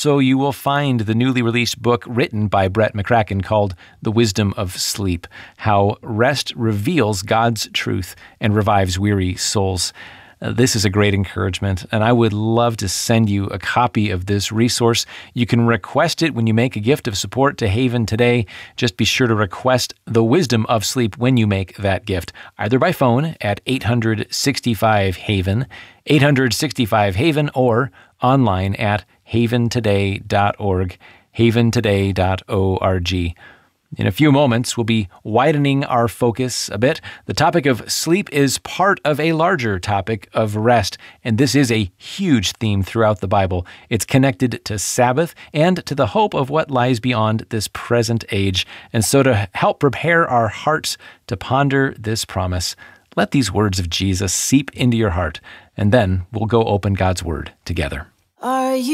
Also, you will find the newly released book written by Brett McCracken called The Wisdom of Sleep, How Rest Reveals God's Truth and Revives Weary Souls. This is a great encouragement, and I would love to send you a copy of this resource. You can request it when you make a gift of support to Haven today. Just be sure to request The Wisdom of Sleep when you make that gift, either by phone at 865-HAVEN, 865-HAVEN, or online at haventoday.org, haventoday.org. In a few moments, we'll be widening our focus a bit. The topic of sleep is part of a larger topic of rest, and this is a huge theme throughout the Bible. It's connected to Sabbath and to the hope of what lies beyond this present age. And so to help prepare our hearts to ponder this promise, let these words of Jesus seep into your heart, and then we'll go open God's Word together. Are you